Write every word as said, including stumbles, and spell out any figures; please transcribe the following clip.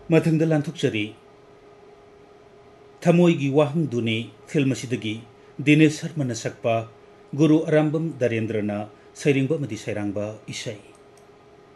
मथंग लांथोक्चरी थमोईगी वाहंगदुनी film असिदगी Dinesh Sharma सकपा गुरु अरामबम दरेंद्रना सैरिंगबा मदि सैरांगबा इसै।